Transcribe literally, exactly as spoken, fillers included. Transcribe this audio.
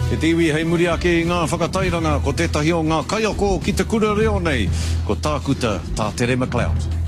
E te iwi hei muri ake i ngā whakatairanga ko tētahi o ngā kaiako ki te kura reo nei, ko tākuta tā Tere McLeod.